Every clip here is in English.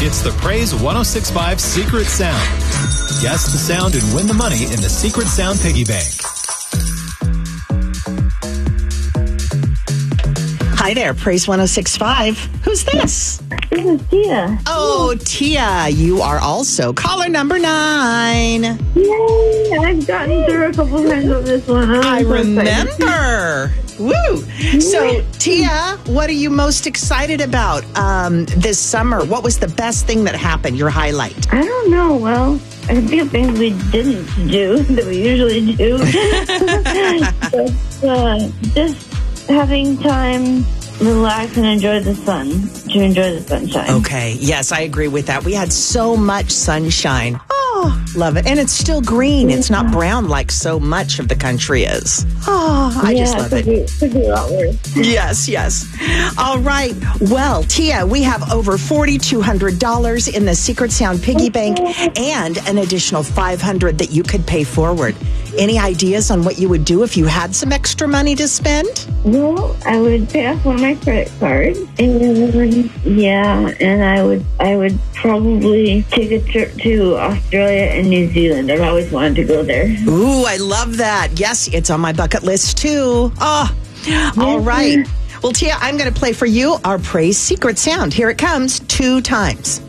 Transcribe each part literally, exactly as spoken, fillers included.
It's the Praise one oh six point five Secret Sound. Guess the sound and win the money in the Secret Sound Piggy Bank. Hi there, Praise one oh six point five. Who's this? This is Tia. Oh, Tia, you are also caller number nine. Yay! I've gotten through a couple times on this one. I'm I so remember. Woo! So, Tia, what are you most excited about um, this summer? What was the best thing that happened, your highlight? I don't know. Well, I think things we didn't do that we usually do. but uh, just having time, relax, and enjoy the sun, to enjoy the sunshine. Okay, yes, I agree with that. We had so much sunshine. Oh, love it. And it's still green. It's not brown like so much of the country is. Oh, I yeah, just love it. it. Could be a lot worse. Yes, yes. All right. Well, Tia, we have over four thousand two hundred dollars in the Secret Sound Piggy Bank and an additional five hundred dollars that you could pay forward. Any ideas on what you would do if you had some extra money to spend? Well, I would pay off one of my credit cards, and yeah, and I would I would probably take a trip to Australia and New Zealand. I've always wanted to go there. Ooh, I love that. Yes, it's on my bucket list too. Oh, all right. Well, Tia, I'm going to play for you our Praise Secret Sound. Here it comes two times.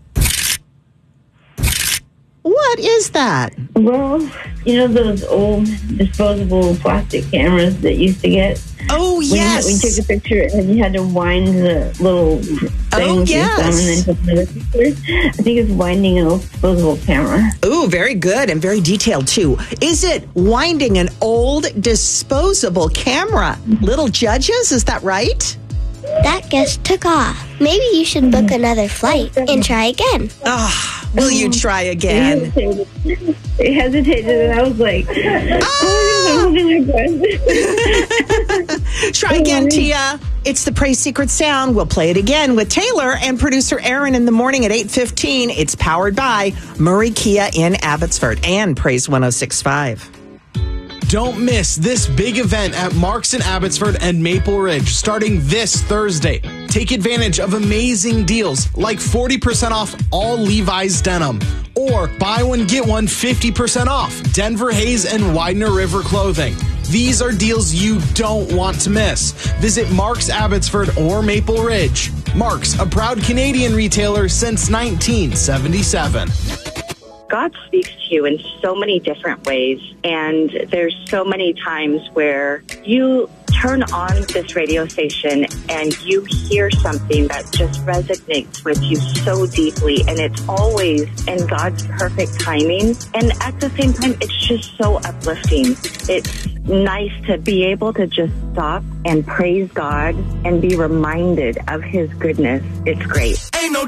What is that? Well, you know those old disposable plastic cameras that used to get? Oh, yes. When you, when you took a picture and you had to wind the little thing oh, with yes. your thumb and then take another picture. I think it's winding an old disposable camera. Ooh, very good and very detailed, too. Is it winding an old disposable camera? Little Judges, is that right? That guest took off. Maybe you should book another flight and try again. Oh, will you try again? They hesitated, they hesitated and I was like, oh, I'm holding my breath. Try again, Tia. It's the Praise Secret Sound. We'll play it again with Taylor and producer Aaron in the morning at eight fifteen. It's powered by Murray Kia in Abbotsford and Praise one oh six point five. Don't miss this big event at Mark's in Abbotsford and Maple Ridge starting this Thursday. Take advantage of amazing deals like forty percent off all Levi's denim or buy one, get one fifty percent off Denver Hayes and Widener River clothing. These are deals you don't want to miss. Visit Mark's Abbotsford or Maple Ridge. Mark's, a proud Canadian retailer since nineteen seventy-seven. God speaks to you in so many different ways, and there's so many times where you turn on this radio station and you hear something that just resonates with you so deeply, and it's always in God's perfect timing. And at the same time, it's just so uplifting. It's nice to be able to just stop and praise God and be reminded of His goodness. It's great. Ain't no